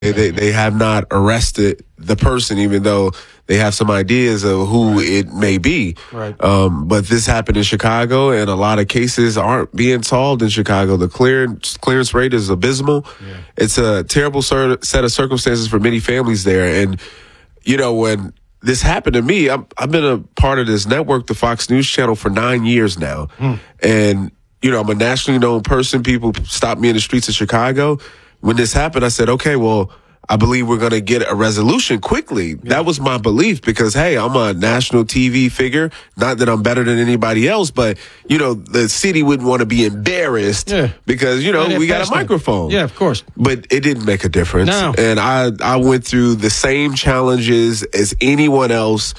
They have not arrested the person, even though they have some ideas of who it may be. Right. But this happened in Chicago, and a lot of cases aren't being solved in Chicago. The clearance rate is abysmal. Yeah. It's a terrible set of circumstances for many families there. And, you know, when this happened to me, I've been a part of this network, the Fox News Channel, for 9 years now. And, you know, I'm a nationally known person. People stop me in the streets of Chicago. When this happened, I said, okay, well, I believe we're going to get a resolution quickly. Yeah. That was my belief because, hey, I'm a national TV figure. Not that I'm better than anybody else, but, you know, the city wouldn't want to be embarrassed because, you know, we got a microphone. Yeah, of course. But it didn't make a difference. No. And I went through the same challenges as anyone else.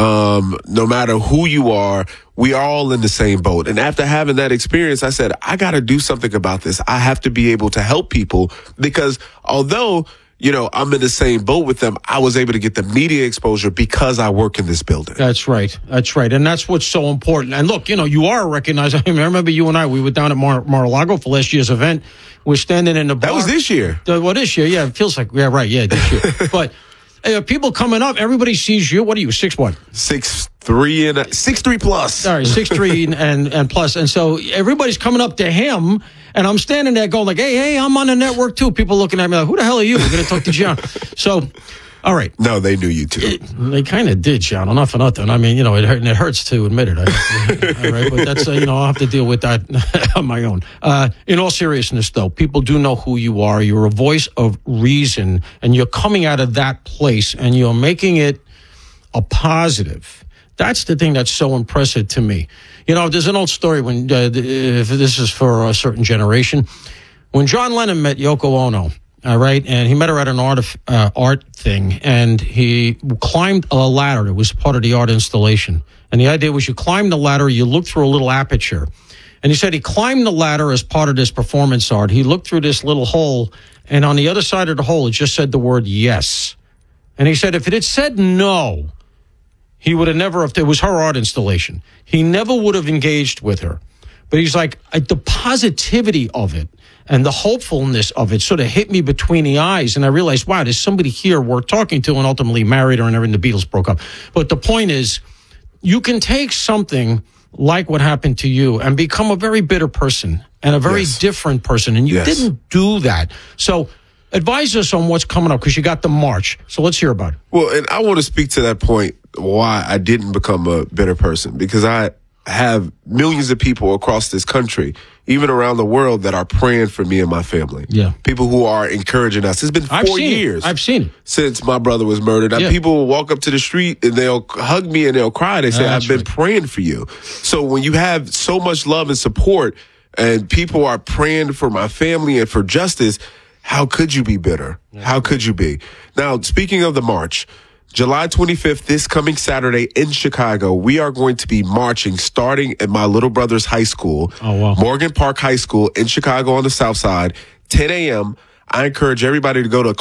No matter who you are, we are all in the same boat. And after having that experience, I said, I got to do something about this. I have to be able to help people because although, you know, I'm in the same boat with them, I was able to get the media exposure because I work in this building. That's right. That's right. And that's what's so important. And look, you know, you are recognized. I remember you and we were down at Mar-a-Lago for last year's event. We're standing in the bar. That was this year. Well, this year, yeah. It feels like, yeah, right, yeah, this year. But people coming up, everybody sees you. What are you, 6'1"? 6'3" and 6'3" plus. Sorry, 6'3" and plus. And so everybody's coming up to him, and I'm standing there going like, hey, I'm on the network too. People looking at me like, who the hell are you? We're going to talk to John. So, all right. No, they knew you too. They kind of did, John. Enough for nothing. I mean, you know, it hurts to admit it. All right, but that's, you know, I'll have to deal with that on my own. In all seriousness, though, people do know who you are. You're a voice of reason, and you're coming out of that place, and you're making it a positive. That's the thing that's so impressive to me. You know, there's an old story when, if this is for a certain generation, when John Lennon met Yoko Ono, all right, and he met her at an art thing, and he climbed a ladder. It was part of the art installation. And the idea was you climb the ladder, you look through a little aperture. And he said he climbed the ladder as part of this performance art. He looked through this little hole, and on the other side of the hole, it just said the word yes. And he said if it had said no, he would have never, if it was her art installation, he never would have engaged with her. But he's like, the positivity of it and the hopefulness of it sort of hit me between the eyes. And I realized, wow, there's somebody here worth talking to, and ultimately married her, and everything. The Beatles broke up. But the point is, you can take something like what happened to you and become a very bitter person and a very different person. And you didn't do that. So advise us on what's coming up, because you got the march. So let's hear about it. Well, and I want to speak to that point, why I didn't become a bitter person, because I have millions of people across this country, even around the world, that are praying for me and my family. Yeah. People who are encouraging us. It's been 4 years. I've seen it. Since my brother was murdered. Yeah. People will walk up to the street and they'll hug me and they'll cry. They say, I've been praying for you. So when you have so much love and support and people are praying for my family and for justice, how could you be bitter? How could you be? Now, speaking of the march, July 25th, this coming Saturday in Chicago, we are going to be marching starting at my little brother's high school, Morgan Park High School in Chicago on the South Side, 10 a.m. I encourage everybody to go to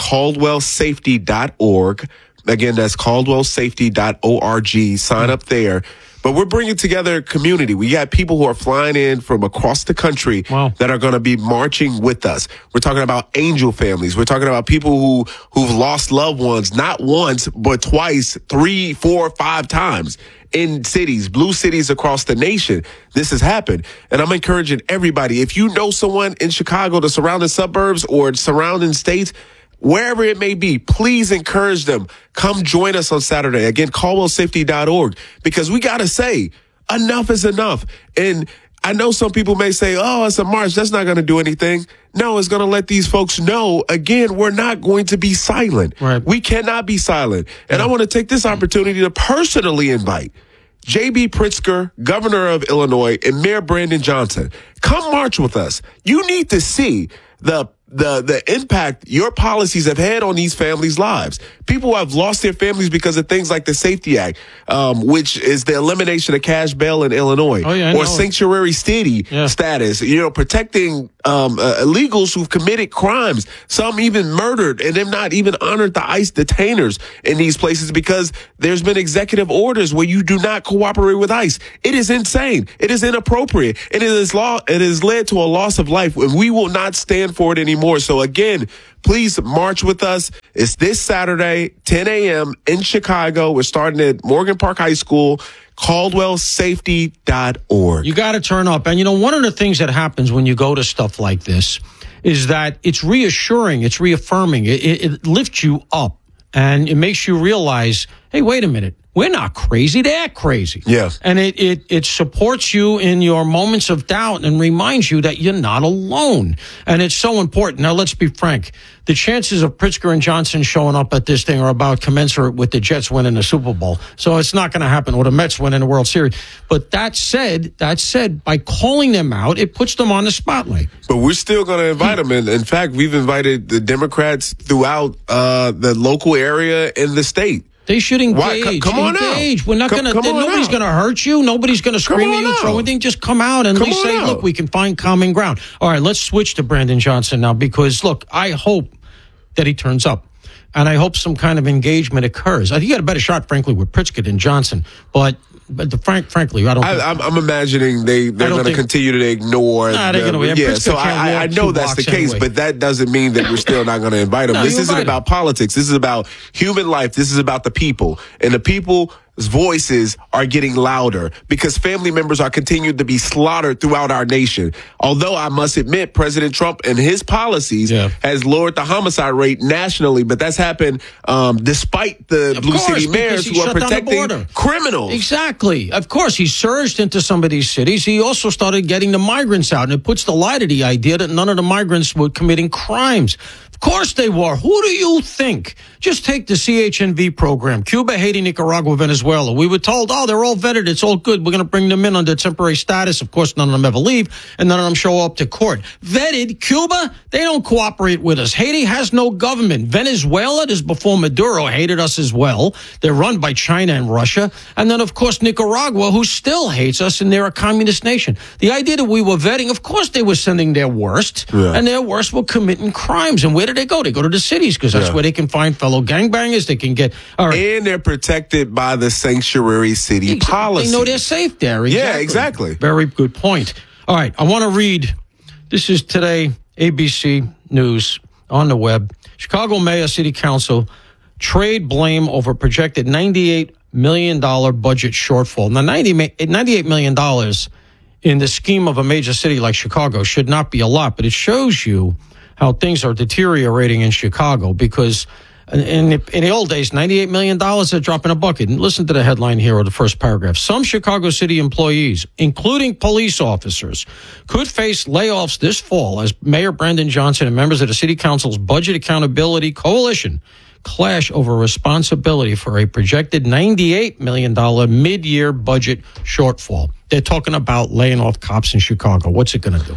caldwellsafety.org. Again, that's caldwellsafety.org. Sign up there. But we're bringing together a community. We got people who are flying in from across the country that are going to be marching with us. We're talking about angel families. We're talking about people who've lost loved ones, not once, but twice, 3, 4, 5 times in cities, blue cities across the nation. This has happened. And I'm encouraging everybody, if you know someone in Chicago, the surrounding suburbs or surrounding states, wherever it may be, please encourage them. Come join us on Saturday. Again, caldwellsafety.org, because we got to say enough is enough. And I know some people may say, oh, it's a march. That's not going to do anything. No, it's going to let these folks know, again, we're not going to be silent. Right. We cannot be silent. And I want to take this opportunity to personally invite J.B. Pritzker, governor of Illinois, and Mayor Brandon Johnson. Come march with us. You need to see the impact your policies have had on these families' lives. People have lost their families because of things like the Safety Act, which is the elimination of cash bail in Illinois, or sanctuary city status, protecting illegals who've committed crimes, some even murdered, and they've not even honored the ICE detainers in these places because there's been executive orders where you do not cooperate with ICE. It is insane. It is inappropriate. It has led to a loss of life, and we will not stand for it anymore. more. So again, please march with us. It's this Saturday, 10 a.m. in Chicago. We're starting at Morgan Park High School, CaldwellSafety.org. You got to turn up. And, one of the things that happens when you go to stuff like this is that it's reassuring, it's reaffirming, it lifts you up, and it makes you realize, hey, wait a minute. We're not crazy. They're crazy. Yes. And it supports you in your moments of doubt and reminds you that you're not alone. And it's so important. Now, let's be frank. The chances of Pritzker and Johnson showing up at this thing are about commensurate with the Jets winning the Super Bowl. So it's not going to happen or the Mets winning the World Series. But that said, by calling them out, it puts them on the spotlight. But we're still going to invite them. And in fact, we've invited the Democrats throughout the local area in the state. They should engage. Come on engage. Out. We're not going to. Nobody's going to hurt you. Nobody's going to scream at you, throw anything. Just come out and at least say, "Look, we can find common ground." All right, let's switch to Brandon Johnson now, because look, I hope that he turns up, and I hope some kind of engagement occurs. I think you got a better shot, frankly, with Pritzker than Johnson, but frankly, I don't. I'm imagining they're going to continue to ignore. They're going to. Yeah, so I know that's the case, but that doesn't mean that we're still not going to invite them. This isn't about politics. This is about human life. This is about the people, and the people's voices are getting louder because family members are continuing to be slaughtered throughout our nation. Although I must admit, President Trump and his policies has lowered the homicide rate nationally, but that's happened despite the Blue City mayors who are protecting criminals. Exactly. Of course, he surged into some of these cities. He also started getting the migrants out, and it puts the lie to the idea that none of the migrants were committing crimes. Of course they were. Who do you think? Just take the CHNV program, Cuba, Haiti, Nicaragua, Venezuela. We were told, they're all vetted. It's all good. We're going to bring them in under temporary status. Of course, none of them ever leave, and none of them show up to court. Vetted. Cuba, they don't cooperate with us. Haiti has no government. Venezuela, this before Maduro, hated us as well. They're run by China and Russia. And then, of course, Nicaragua, who still hates us, and they're a communist nation. The idea that we were vetting, of course, they were sending their worst, and their worst were committing crimes. And where do they go? They go to the cities because that's where they can find fellow gangbangers. They can get... And they're protected by the sanctuary city policy. They know they're safe there. Exactly. Yeah, exactly. Very good point. All right, I want to read... This is today, ABC News on the web. Chicago Mayor City Council trade blame over projected $98 million budget shortfall. Now, $98 million in the scheme of a major city like Chicago should not be a lot, but it shows you how things are deteriorating in Chicago because in the old days, $98 million, a drop in a bucket. And listen to the headline here or the first paragraph. Some Chicago City employees, including police officers, could face layoffs this fall as Mayor Brandon Johnson and members of the City Council's Budget Accountability Coalition clash over responsibility for a projected $98 million mid-year budget shortfall. They're talking about laying off cops in Chicago. What's it going to do?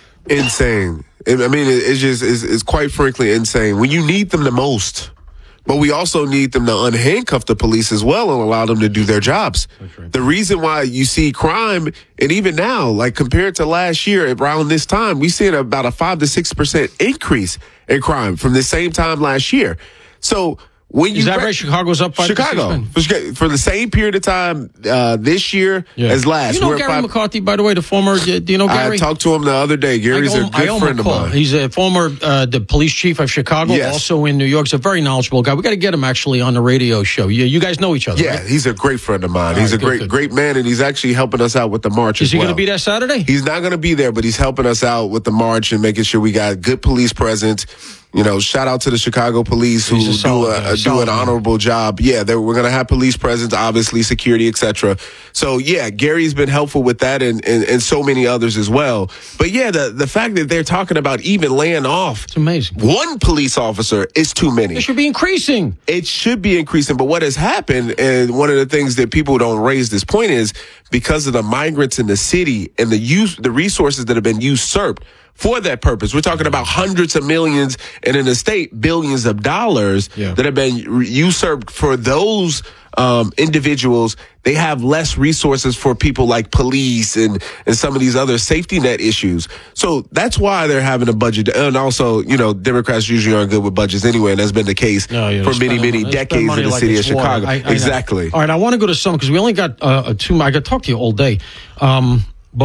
Insane. I mean, it's quite frankly insane. When you need them the most, but we also need them to unhandcuff the police as well and allow them to do their jobs. Right. The reason why you see crime, and even now, like compared to last year around this time, we see about a 5 to 6% increase in crime from the same time last year. So when you is that right? Chicago's up 5 Chicago for the same period of time this year as last. You know Gary McCarthy, by the way, the former. Do you know Gary? I talked to him the other day. Gary's a good friend of mine. He's a former the police chief of Chicago, also in New York. He's a very knowledgeable guy. We got to get him actually on the radio show. You guys know each other. Yeah, right? He's a great friend of mine. He's a great man, and he's actually helping us out with the march. Is he going to be there Saturday? He's not going to be there, but he's helping us out with the march and making sure we got good police presence. You know, shout out to the Chicago police who do an honorable job. Yeah, we're going to have police presence, obviously, security, etc. So, yeah, Gary's been helpful with that and so many others as well. But, yeah, the fact that they're talking about even laying off it's amazing. One police officer is too many. It should be increasing. It should be increasing. But what has happened, and one of the things that people don't raise this point is because of the migrants in the city and the resources that have been usurped for that purpose. We're talking about hundreds of millions and in the state, billions of dollars that have been usurped for those individuals. They have less resources for people like police and some of these other safety net issues. So that's why they're having a budget. And also, you know, Democrats usually aren't good with budgets anyway, and that's been the case for many decades in the city of Chicago. Exactly. All right, I want to go to some because we only got 2. I got to talk to you all day. But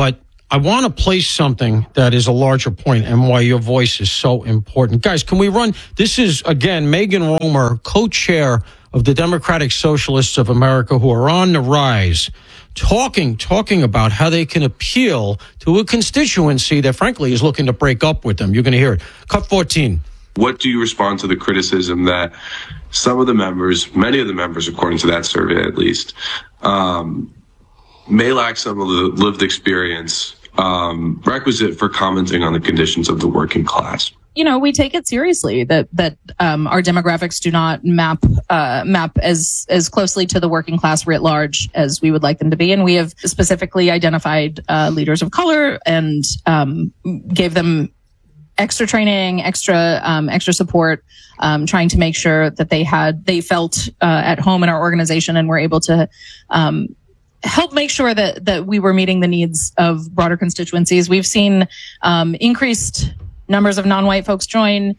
I want to place something that is a larger point and why your voice is so important. Guys, can we run? This is, again, Megan Romer, co-chair of the Democratic Socialists of America, who are on the rise, talking about how they can appeal to a constituency that, frankly, is looking to break up with them. You're going to hear it. Cut 14. What do you respond to the criticism that some of the members, many of the members, according to that survey at least, may lack some of the lived experience requisite for commenting on the conditions of the working class? You know, we take it seriously that our demographics do not map as closely to the working class writ large as we would like them to be, and we have specifically identified leaders of color and gave them extra training, extra support, trying to make sure that they felt at home in our organization and were able to help make sure that we were meeting the needs of broader constituencies. We've seen increased numbers of non-white folks join.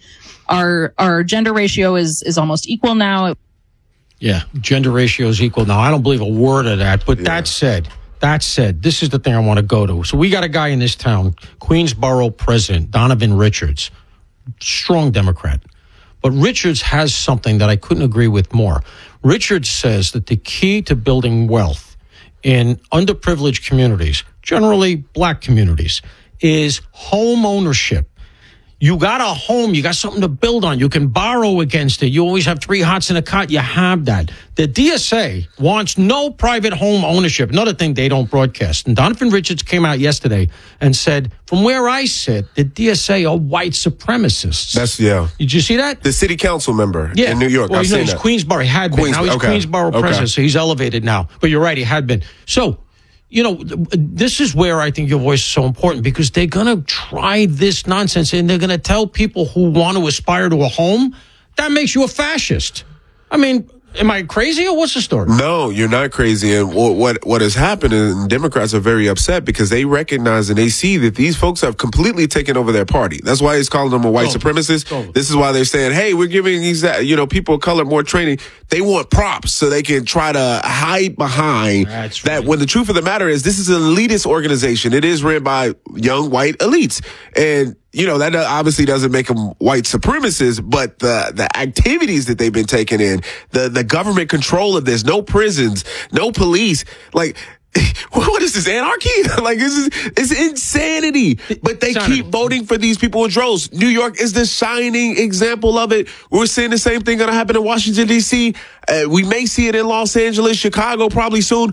Our gender ratio is almost equal now. Yeah, gender ratio is equal now. I don't believe a word of that. But that said, this is the thing I want to go to. So we got a guy in this town, Queensborough President Donovan Richards, strong Democrat. But Richards has something that I couldn't agree with more. Richards says that the key to building wealth in underprivileged communities, generally black communities, is home ownership. You got a home, you got something to build on. You can borrow against it. You always have 3 hots in a cot. You have that. The DSA wants no private home ownership. Another thing they don't broadcast. And Donovan Richards came out yesterday and said, from where I sit, the DSA are white supremacists. Did you see that? The city council member in New York. Well, he's Queensborough. He had been. Now he's Queensborough president, so he's elevated now. But you're right, he had been. So, you know, this is where I think your voice is so important, because they're going to try this nonsense and they're going to tell people who want to aspire to a home, that makes you a fascist. I mean, am I crazy or what's the story? No, you're not crazy. And what has happened is Democrats are very upset because they recognize and they see that these folks have completely taken over their party. That's why he's calling them a white supremacist. This is why they're saying, hey, we're giving these, people of color more training. They want props so they can try to hide behind that when the truth of the matter is this is an elitist organization. It is ran by young white elites. And that obviously doesn't make them white supremacists, but the activities that they've been taking in, the government control of this, no prisons, no police, like, what is this, anarchy? Like, it's insanity. But they keep voting for these people in droves. New York is the shining example of it. We're seeing the same thing going to happen in Washington, D.C. We may see it in Los Angeles, Chicago probably soon.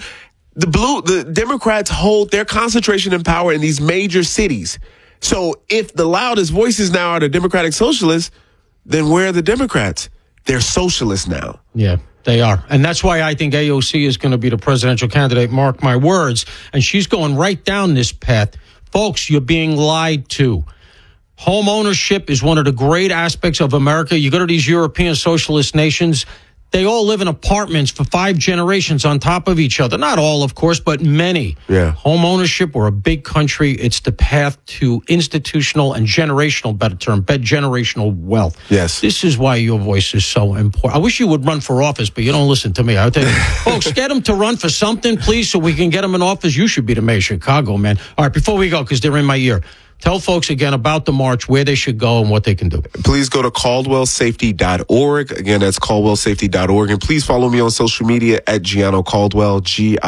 The Democrats hold their concentration in power in these major cities. So if the loudest voices now are the Democratic Socialists, then where are the Democrats? They're socialists now. Yeah, they are. And that's why I think AOC is going to be the presidential candidate, mark my words. And she's going right down this path. Folks, you're being lied to. Home ownership is one of the great aspects of America. You go to these European socialist nations, they all live in apartments for 5 generations on top of each other. Not all, of course, but many. Yeah. Home ownership, we're a big country. It's the path to institutional and generational, generational wealth. Yes. This is why your voice is so important. I wish you would run for office, but you don't listen to me. I tell you, folks, get them to run for something, please, so we can get them in office. You should be the mayor of Chicago, man. All right, before we go, because they're in my ear, tell folks again about the march, where they should go and what they can do. Please go to caldwellsafety.org. Again, that's caldwellsafety.org. And please follow me on social media at Gianno Caldwell,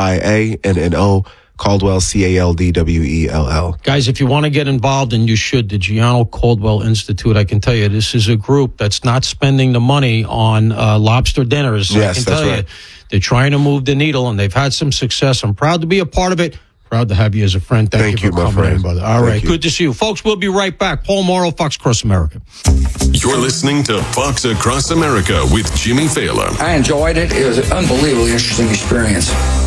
Gianno Caldwell, Caldwell. Guys, if you want to get involved, and you should, the Gianno Caldwell Institute, I can tell you, this is a group that's not spending the money on lobster dinners. Yes, I can tell you, they're trying to move the needle, and they've had some success. I'm proud to be a part of it. Proud to have you as a friend. Thank you for coming in, brother. All right, good to see you. Folks, we'll be right back. Paul Morrow, Fox Across America. You're listening to Fox Across America with Jimmy Failla. I enjoyed it. It was an unbelievably interesting experience.